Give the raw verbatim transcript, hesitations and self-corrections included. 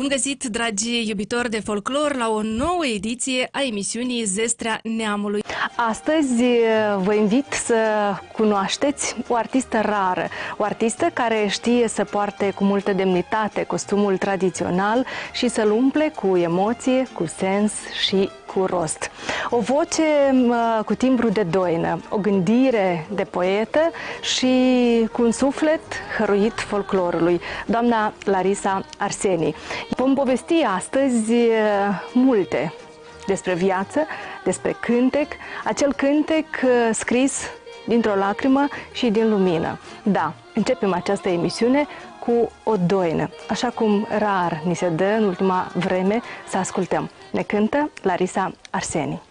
Bun găsit, dragi iubitori de folclor, la o nouă ediție a emisiunii Zestrea Neamului. Astăzi vă invit să cunoașteți o artistă rară, o artistă care știe să poarte cu multă demnitate costumul tradițional și să-l umple cu emoție, cu sens și cu rost. O voce cu timbru de doină, o gândire de poetă și cu un suflet hăruit folclorului, doamna Larisa Arseni. Vom povesti astăzi multe despre viață, despre cântec, acel cântec scris dintr-o lacrimă și din lumină. Da, începem această emisiune cu o doină, așa cum rar ni se dă în ultima vreme să ascultăm. Ne cântă Larisa Arseni.